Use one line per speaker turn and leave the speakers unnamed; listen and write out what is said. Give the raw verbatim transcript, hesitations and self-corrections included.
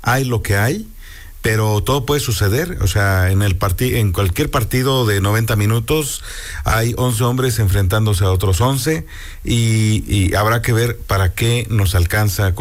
hay lo que hay, pero todo puede suceder. O sea, en el partido, en cualquier partido de noventa minutos hay once hombres enfrentándose a otros once y, y habrá que ver para qué nos alcanza con